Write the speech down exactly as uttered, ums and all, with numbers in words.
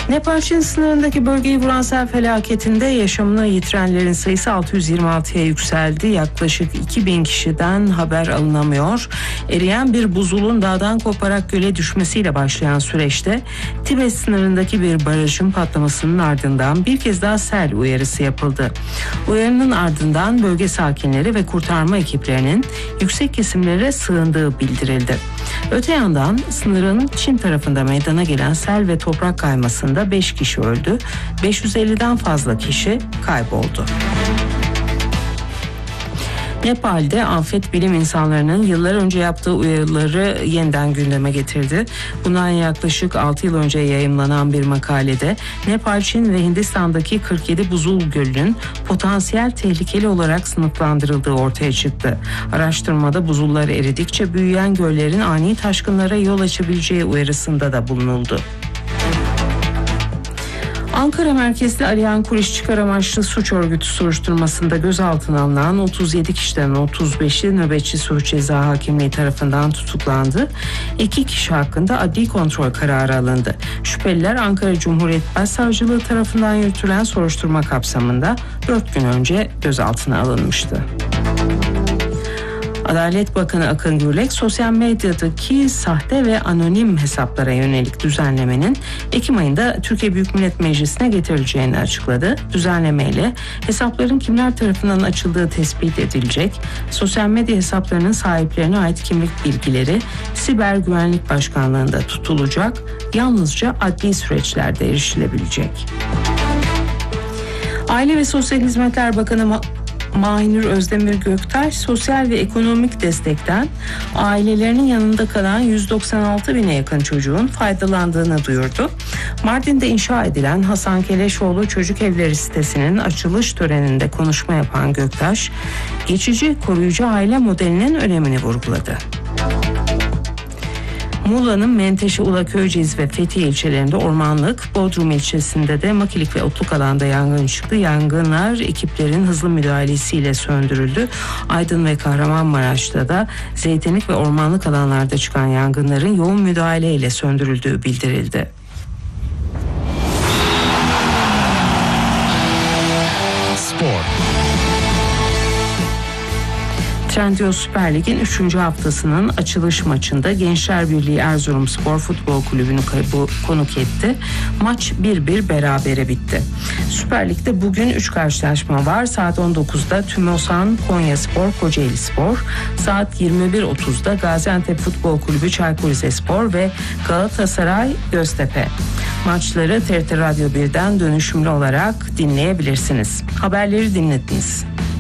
Nepal-Çin sınırındaki bölgeyi vuran sel felaketinde yaşamını yitirenlerin sayısı altı yüz yirmi altıya yükseldi. Yaklaşık iki bin kişiden haber alınamıyor. Eriyen bir buzulun dağdan koparak göle düşmesiyle başlayan süreçte Tibet sınırındaki bir barajın patlamasının ardından bir kez daha sel uyarısı yapıldı. Uyarının ardından bölge sakinleri ve kurtarma ekiplerinin yüksek kesimlere sığındığı bildirildi. Öte yandan sınırın Çin tarafında meydana gelen sel ve toprak kaymasında beş kişi öldü, beş yüz elliden fazla kişi kayboldu. Nepal'de afet bilim insanlarının yıllar önce yaptığı uyarıları yeniden gündeme getirdi. Bundan yaklaşık altı yıl önce yayımlanan bir makalede Nepal, Çin ve Hindistan'daki kırk yedi buzul gölünün potansiyel tehlikeli olarak sınıflandırıldığı ortaya çıktı. Araştırmada buzullar eridikçe büyüyen göllerin ani taşkınlara yol açabileceği uyarısında da bulunuldu. Ankara merkezli Aliyan Kuriş çıkar amaçlı suç örgütü soruşturmasında gözaltına alınan otuz yedi kişiden otuz beşi nöbetçi suç ceza hakimliği tarafından tutuklandı. İki kişi hakkında adli kontrol kararı alındı. Şüpheliler Ankara Cumhuriyet Başsavcılığı tarafından yürütülen soruşturma kapsamında dört gün önce gözaltına alınmıştı. Adalet Bakanı Akın Gürlek, sosyal medyadaki sahte ve anonim hesaplara yönelik düzenlemenin Ekim ayında Türkiye Büyük Millet Meclisi'ne getirileceğini açıkladı. Düzenlemeyle hesapların kimler tarafından açıldığı tespit edilecek, sosyal medya hesaplarının sahiplerine ait kimlik bilgileri Siber Güvenlik Başkanlığı'nda tutulacak, yalnızca adli süreçlerde erişilebilecek. Aile ve Sosyal Hizmetler Bakanı Mahinur Özdemir Göktaş, sosyal ve ekonomik destekten ailelerinin yanında kalan yüz doksan altı bine yakın çocuğun faydalandığını duyurdu. Mardin'de inşa edilen Hasan Keleşoğlu Çocuk Evleri sitesinin açılış töreninde konuşma yapan Göktaş, geçici koruyucu aile modelinin önemini vurguladı. Muğla'nın Menteşe, Ulaköyceğiz ve Fethiye ilçelerinde ormanlık, Bodrum ilçesinde de makilik ve otluk alanda yangın çıktı. Yangınlar ekiplerin hızlı müdahalesiyle söndürüldü. Aydın ve Kahramanmaraş'ta da zeytinlik ve ormanlık alanlarda çıkan yangınların yoğun müdahaleyle söndürüldüğü bildirildi. Spor. Trendyol Süper Lig'in üçüncü haftasının açılış maçında Gençler Birliği Erzurumspor Futbol Kulübü'nü konuk etti. Maç bir bir berabere bitti. Süper Lig'de bugün üç karşılaşma var. Saat on dokuzda Tümosan Konyaspor Kocaelispor, saat yirmi bir otuzda Gaziantep Futbol Kulübü Çaykur Rizespor ve Galatasaray Göztepe. Maçları T R T Radyo birden dönüşümlü olarak dinleyebilirsiniz. Haberleri dinlediniz.